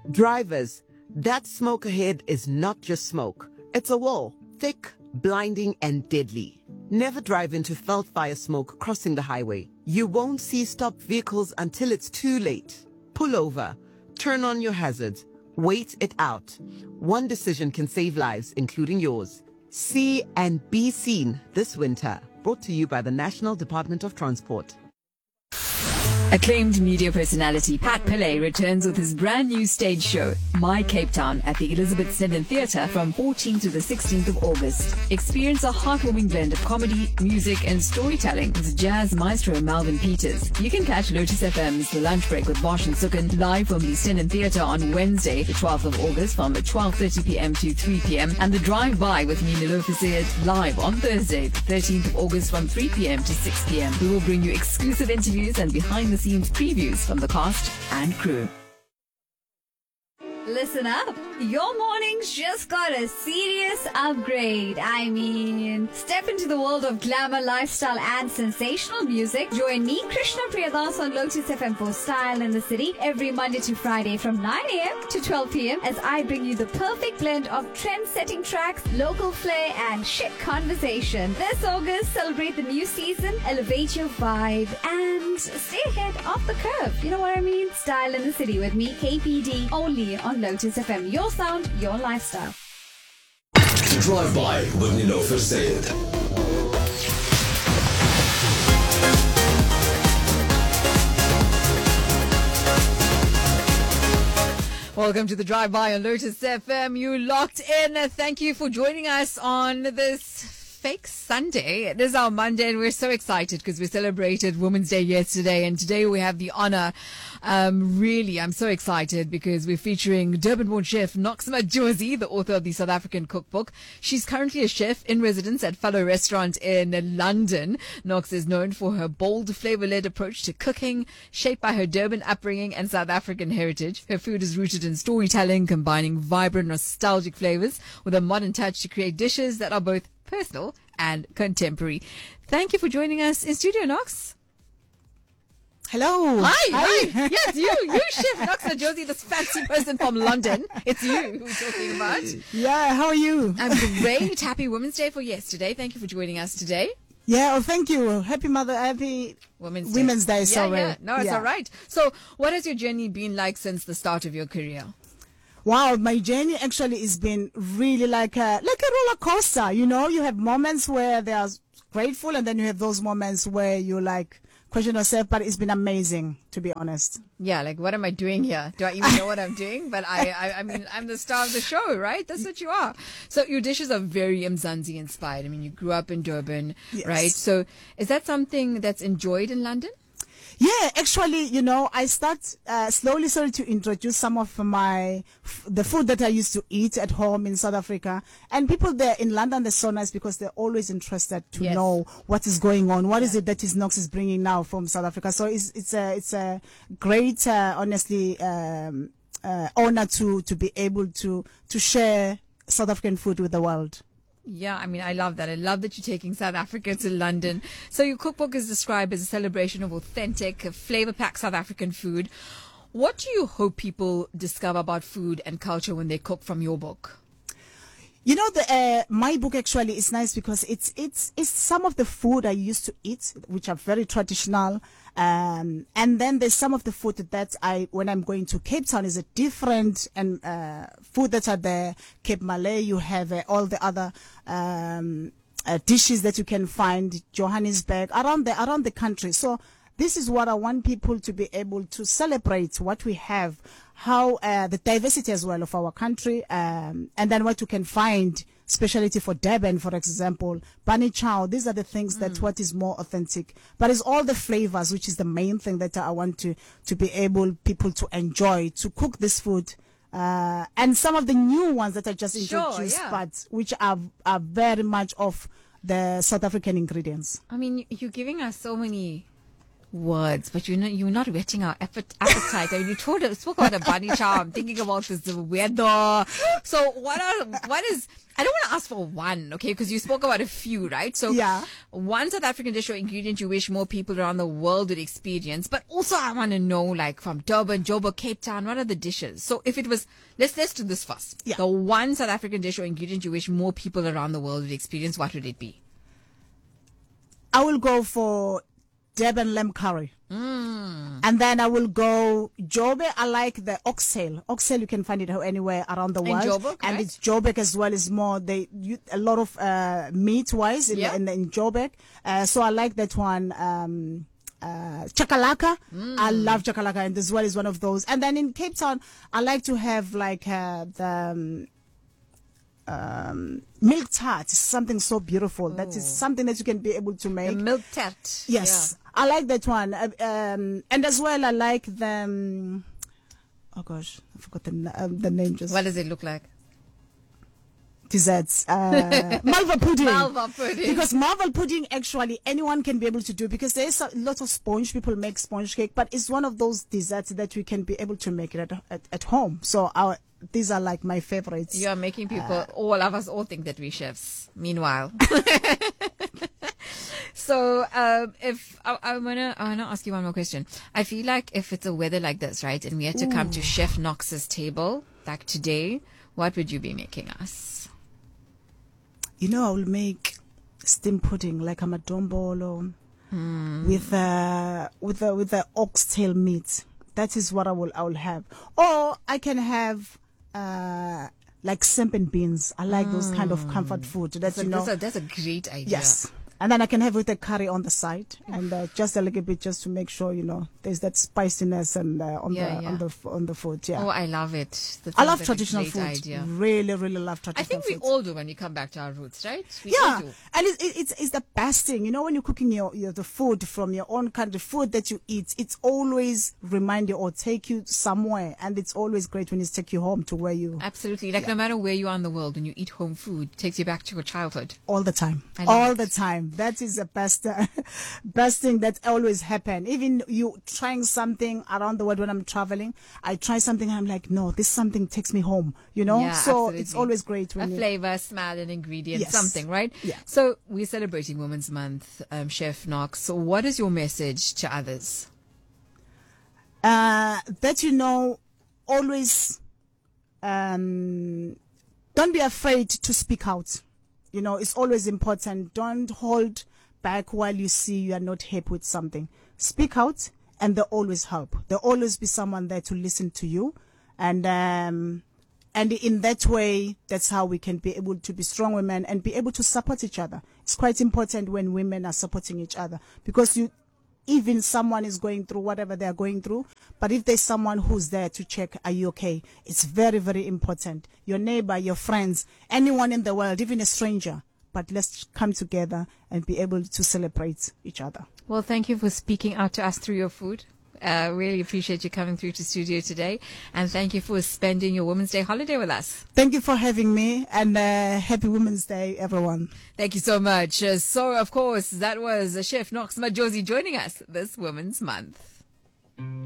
Drivers, that smoke ahead is not just smoke. It's a wall, thick, blinding, and deadly. Never drive into felt fire smoke crossing the highway. You won't see stopped vehicles until it's too late. Pull over, turn on your hazards, wait it out. One decision can save lives, including yours. See and be seen this winter. Brought to you by the National Department of Transport. Acclaimed media personality Pat Pillay returns with his brand new stage show, My Cape Town, at the Elizabeth Sneddon Theatre from 14th to the 16th of August. Experience a heartwarming blend of comedy, music, and storytelling with jazz maestro Malvin Peters. You can catch Lotus FM's The Lunch Break with Bosch and Sukken live from the Sneddon Theatre on Wednesday, the 12th of August from 12:30 p.m. to 3 p.m. and The Drive By with me, Nilofer Sayed, live on Thursday, the 13th of August from 3 p.m. to 6 p.m. We will bring you exclusive interviews and behind-the-scenes previews from the cast and crew. Listen up. Your mornings just got a serious upgrade. I mean, step into the world of glamour, lifestyle, and sensational music. Join me, Krishna Priyadas, on Lotus FM for Style in the City every Monday to Friday from 9 a.m. to 12 p.m. as I bring you the perfect blend of trend-setting tracks, local flair, and chic conversation. This August, celebrate the new season, elevate your vibe, and stay ahead of the curve. You know what I mean? Style in the City with me, KPD, only on Lotus FM. Your sound, your lifestyle. Drive By with Nilofer Sayed. Welcome to the Drive By on Lotus FM. You locked in. Thank you for joining us on this fake Sunday. It is our Monday and we're so excited because we celebrated Women's Day yesterday, and today we have the honor. Really, I'm so excited because we're featuring Durban-born chef Nox Majosi, the author of the South African Cookbook. She's currently a chef in residence at Fellow Restaurant in London. Nox is known for her bold, flavor-led approach to cooking, shaped by her Durban upbringing and South African heritage. Her food is rooted in storytelling, combining vibrant, nostalgic flavors with a modern touch to create dishes that are both personal and contemporary. Thank you for joining us in studio, Nox. Hello. Hi. Yes, you Chef Nox Majosi, this fancy person from London. It's you who we're talking about. Yeah, how are you? I'm great. Happy Women's Day for yesterday. Thank you for joining us today. Yeah, well, thank you. Happy Women's Day. Sorry. Yeah. No, it's all right. So, what has your journey been like since the start of your career? Wow, my journey actually has been really like a roller coaster. You know, you have moments where they are grateful, and then you have those moments where you like question yourself. But it's been amazing, to be honest. Yeah, like what am I doing here? Do I even know what I'm doing? But I mean, I'm the star of the show, right? That's what you are. So your dishes are very Mzansi inspired. I mean, you grew up in Durban, yes. Right? So is that something that's enjoyed in London? Yeah, actually, you know, I start slowly to introduce some of the food that I used to eat at home in South Africa. And people there in London, they're so nice because they're always interested to know what is going on. What is it that Nox is bringing now from South Africa? So it's a great, honestly, honor to be able to share South African food with the world. Yeah, I mean, I love that. I love that you're taking South Africa to London. So your cookbook is described as a celebration of authentic, flavor-packed South African food. What do you hope people discover about food and culture when they cook from your book? You know, my book actually is nice because it's some of the food I used to eat, which are very traditional. And then there's some of the food that when I'm going to Cape Town, is a different and food that are there. Cape Malay, you have all the other dishes that you can find, Johannesburg, around the country. So this is what I want people to be able to celebrate what we have, how the diversity as well of our country, and then what you can find, specialty for Durban, for example, Bunny Chow. These are the things that what is more authentic. But it's all the flavors, which is the main thing that I want to be able people to enjoy, to cook this food. And some of the new ones that I just introduced, but which are very much of the South African ingredients. I mean, you're giving us so many Words, but you're not whetting our appetite. I mean, you spoke about a bunny chow. I'm thinking about this weather. So what is, I don't want to ask for one, okay? Because you spoke about a few, right? So Yeah. one South African dish or ingredient you wish more people around the world would experience. But also I want to know, like, from Durban, Joburg, Cape Town, what are the dishes? So if it was, let's do this first. Yeah. The one South African dish or ingredient you wish more people around the world would experience, what would it be? I will go for Durban lamb curry. And then I will go Joburg. I like the oxtail. Oxtail, you can find it anywhere around the In world. Joburg, and right? it's Joburg as well. Is more a lot of meat wise in, Yeah. in Joburg. So I like that one. Chakalaka. I love chakalaka, and as well is one of those. And then in Cape Town, I like to have like the milk tart. Something so beautiful. That is something that you can be able to make. The milk tart. Yes, I like that one. And as well, I like the. Oh gosh, I forgot the name. Just What does it look like? desserts. Malva pudding. Malva pudding. Because malva pudding, actually, anyone can be able to do, because there's a lot of sponge. People make sponge cake, but it's one of those desserts that we can be able to make it at home. So these are like my favorites. You are making people, all of us, all think that we're chefs. Meanwhile. So, if I wanna ask you one more question. I feel like if it's a weather like this, right, and we had to come to Chef Knox's table, like today, what would you be making us? You know, I will make steamed pudding like a madombolo with the oxtail meat. That is what I will have. Or I can have like sempen beans. I like those kind of comfort food. That's That's a great idea. yes. And then I can have with a curry on the side, and just a little bit, just to make sure there's that spiciness and on the food. Yeah. Oh, I love it. That I love sounds like a traditional great food. idea. Really, really love I traditional think we food. all do when we come back to our roots, right? We all Yeah, do. and it's the best thing. You know, when you're cooking the food from your own country, food that you eat, it's always remind you or take you somewhere, and it's always great when it's take you home to where you Absolutely. Like no matter where you are in the world, when you eat home food, it takes you back to your childhood. all the time. I love All it. the time. That is the best thing that always happen. Even you trying something around the world when I'm traveling, I try something and I'm like, no, this something takes me home. You know, Yeah, so absolutely. it's always great A when you. flavor, smell, an ingredient, Yes. something, right? Yeah. So we're celebrating Women's Month, Chef Knox. So what is your message to others? That always don't be afraid to speak out. You know, it's always important. Don't hold back while you see you are not happy with something. Speak out, and there'll always help. There'll always be someone there to listen to you, and in that way, that's how we can be able to be strong women and be able to support each other. It's quite important when women are supporting each other, because even someone is going through whatever they are going through, but if there's someone who's there to check, are you okay? It's very, very important. Your neighbor, your friends, anyone in the world, even a stranger. But let's come together and be able to celebrate each other. Well, thank you for speaking out to us through your food. Really appreciate you coming through to studio today. And thank you for spending your Women's Day holiday with us. Thank you for having me, and happy Women's Day, everyone. Thank you so much. So, of course, that was Chef Knox Majosi joining us this Women's Month.